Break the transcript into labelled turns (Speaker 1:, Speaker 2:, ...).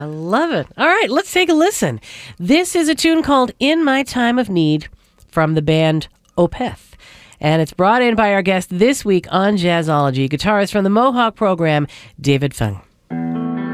Speaker 1: I love it. All right, let's take a listen. This is a tune called In My Time of Need from the band Opeth. And it's brought in by our guest this week on Jazzology, guitarist from the Mohawk program, David Fung.